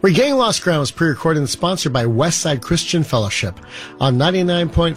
Regaining Lost Ground was pre-recorded and sponsored by Westside Christian Fellowship on 99.5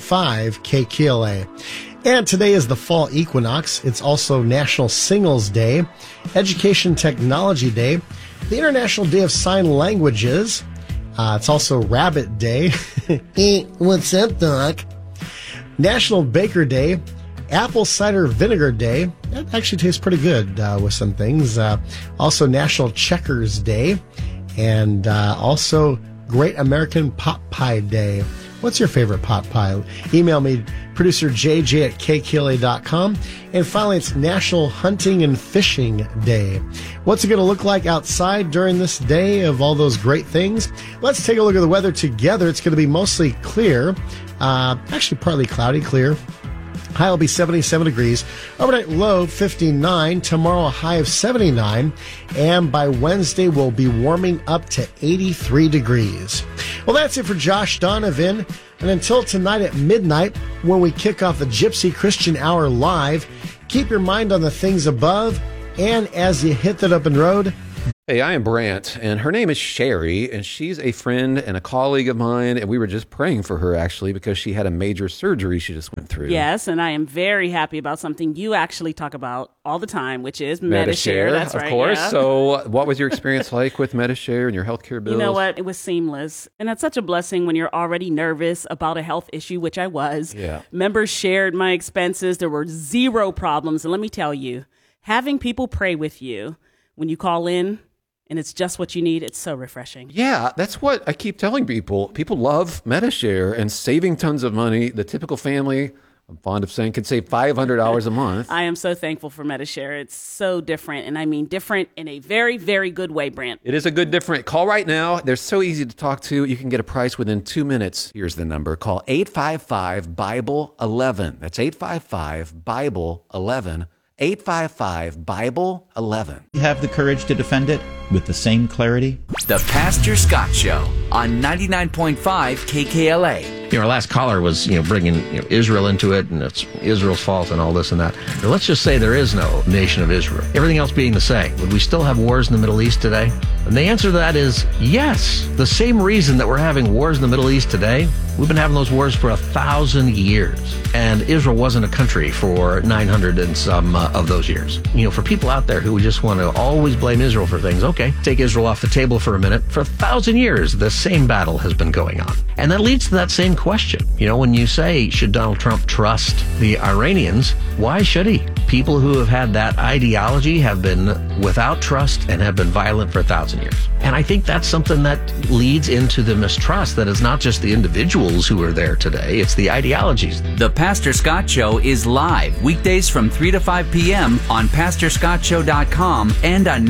KKLA. And today is the fall equinox. It's also National Singles Day, Education Technology Day, the International Day of Sign Languages. It's also Rabbit Day. Hey, what's up, Doc? National Baker Day, Apple Cider Vinegar Day. That actually tastes pretty good with some things. Also National Checkers Day, and also Great American Pot Pie Day. What's your favorite pot pie? Email me, producer JJ at kkla.com. And finally, it's National Hunting and Fishing Day. What's it going to look like outside during this day of all those great things? Let's take a look at the weather together. It's going to be mostly clear, actually partly cloudy, clear. High will be 77 degrees. Overnight low 59. Tomorrow a high of 79. And by Wednesday we'll be warming up to 83 degrees. Well, that's it for Josh Donovan. And until tonight at midnight, when we kick off the Gypsy Christian Hour live, keep your mind on the things above. And as you hit that open road, hey, I am Brant, and her name is Sherry, and she's a friend and a colleague of mine, and we were just praying for her, actually, because she had a major surgery she just went through. Yes, and I am very happy about something you actually talk about all the time, which is Medi-Share. That's right, of course. Yeah. So what was your experience like with Medi-Share and your healthcare bills? You know what? It was seamless, and that's such a blessing when you're already nervous about a health issue, which I was. Yeah. Members shared my expenses. There were zero problems, and let me tell you, having people pray with you when you call in, and it's just what you need, it's so refreshing. Yeah, that's what I keep telling people. People love Medi-Share and saving tons of money. The typical family, I'm fond of saying, can save $500 a month. I am so thankful for Medi-Share. It's so different, and I mean different in a very, very good way, Brant. It is a good different. Call right now. They're so easy to talk to. You can get a price within 2 minutes. Here's the number. Call 855-BIBLE-11. That's 855-BIBLE-11. 855-BIBLE-11. You have the courage to defend it with the same clarity? The Pastor Scott Show on 99.5 KKLA. Our last caller was, bringing Israel into it, and it's Israel's fault and all this and that. But let's just say there is no nation of Israel. Everything else being the same. Would we still have wars in the Middle East today? And the answer to that is yes. The same reason that we're having wars in the Middle East today, we've been having those wars for 1,000 years. And Israel wasn't a country for 900 and some of those years. For people out there who just want to always blame Israel for things, okay, take Israel off the table for a minute. For 1,000 years, the same battle has been going on. And that leads to that same question. When you say, should Donald Trump trust the Iranians? Why should he? People who have had that ideology have been without trust and have been violent for 1,000 years. And I think that's something that leads into the mistrust that it's not just the individuals who are there today, it's the ideologies. The Pastor Scott Show is live weekdays from 3 to 5 p.m. on PastorScottShow.com and on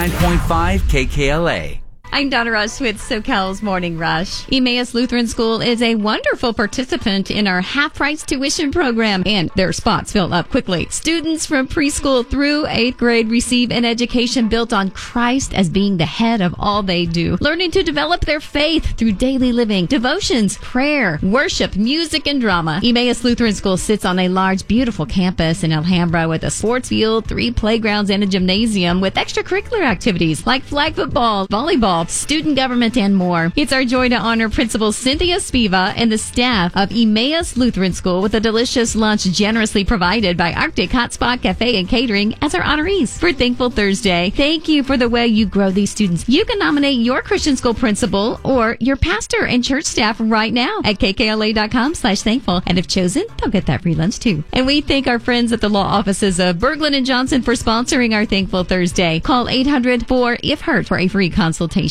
99.5 KKLA. I'm Donna Rush with SoCal's Morning Rush. Emmaus Lutheran School is a wonderful participant in our half-price tuition program, and their spots fill up quickly. Students from preschool through 8th grade receive an education built on Christ as being the head of all they do, learning to develop their faith through daily living, devotions, prayer, worship, music, and drama. Emmaus Lutheran School sits on a large, beautiful campus in Alhambra with a sports field, 3 playgrounds, and a gymnasium with extracurricular activities like flag football, volleyball, student government, and more. It's our joy to honor Principal Cynthia Spiva and the staff of Emmaus Lutheran School with a delicious lunch generously provided by Arctic Hot Spot Cafe and Catering as our honorees for Thankful Thursday. Thank you for the way you grow these students. You can nominate your Christian school principal or your pastor and church staff right now at kkla.com/thankful. And if chosen, they'll get that free lunch too. And we thank our friends at the law offices of Berglund and Johnson for sponsoring our Thankful Thursday. Call 800-4-IF-HURT for a free consultation.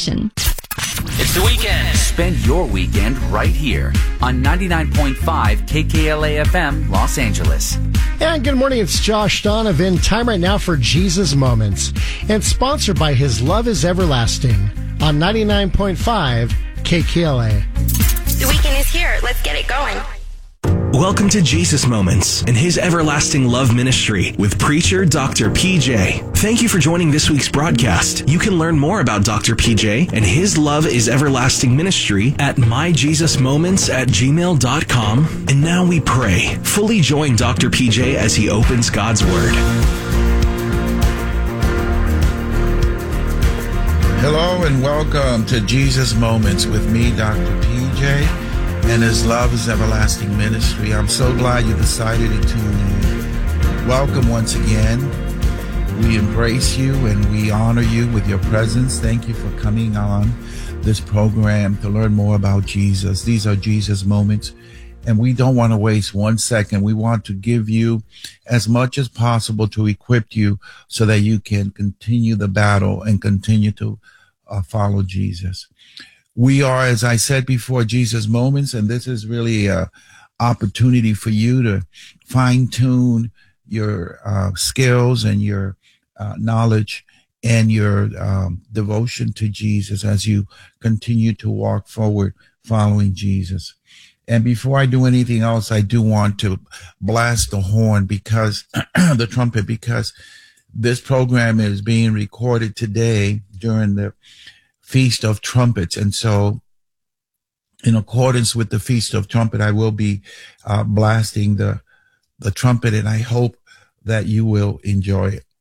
It's the weekend. Spend your weekend right here on 99.5 KKLA FM, Los Angeles. And good morning, it's Josh Donovan. Time right now for Jesus Moments. And sponsored by His Love is Everlasting on 99.5 KKLA. The weekend is here. Let's get it going. Welcome to Jesus Moments and His Everlasting Love Ministry with preacher Dr. PJ. Thank you for joining this week's broadcast. You can learn more about Dr. PJ and His Love is Everlasting Ministry at myjesusmoments@gmail.com. And now we pray. Fully join Dr. PJ as he opens God's Word. Hello and welcome to Jesus Moments with me, Dr. PJ, and His Love is Everlasting Ministry. I'm so glad you decided to tune in. Welcome once again. We embrace you and we honor you with your presence. Thank you for coming on this program to learn more about Jesus. These are Jesus Moments, and we don't want to waste 1 second. We want to give you as much as possible to equip you so that you can continue the battle and continue to follow Jesus. We are, as I said before, Jesus Moments, and this is really an opportunity for you to fine-tune your skills and your knowledge and your devotion to Jesus as you continue to walk forward following Jesus. And before I do anything else, I do want to blast the horn because the trumpet, because this program is being recorded today during the Feast of Trumpets. And so in accordance with the Feast of Trumpet, I will be blasting the trumpet, and I hope that you will enjoy it.